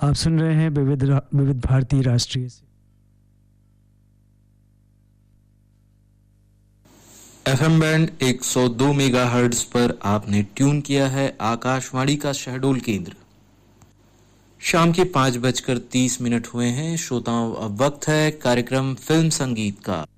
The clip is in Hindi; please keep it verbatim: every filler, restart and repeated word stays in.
आप सुन रहे हैं विविध विविध भारती राष्ट्रीय से। एफएम बैंड एक सौ दो मेगाहर्ट्ज पर आपने ट्यून किया है आकाशवाणी का शहडोल केंद्र। शाम के पाँच बजकर तीस मिनट हुए हैं। श्रोताओं, अब वक्त है कार्यक्रम फिल्म संगीत का।